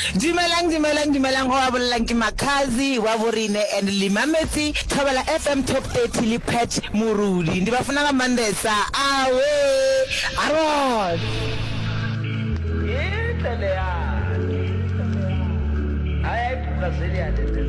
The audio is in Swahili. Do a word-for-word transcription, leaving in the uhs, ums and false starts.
Dumelang dumelang dumelang ho wa bolelang ke Makazi wa Borine and Limameti Thobela F M Top thirty le Patch Murudi ndi bafuna ka Mandesa awe arod yetele ya ayi Brazilian